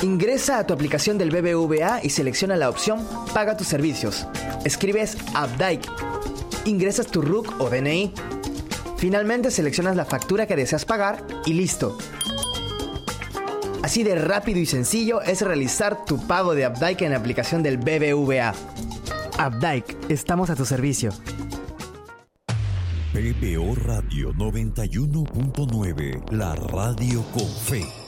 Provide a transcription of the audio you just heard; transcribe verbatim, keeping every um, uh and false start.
Ingresa a tu aplicación del B B V A y selecciona la opción Paga tus servicios. Escribes Abdike. Ingresas tu R U C o D N I. Finalmente seleccionas la factura que deseas pagar y listo. Así de rápido y sencillo es realizar tu pago de Abdike en la aplicación del B B V A. Abdike, estamos a tu servicio. P P O Radio noventa y uno punto nueve, la radio con fe.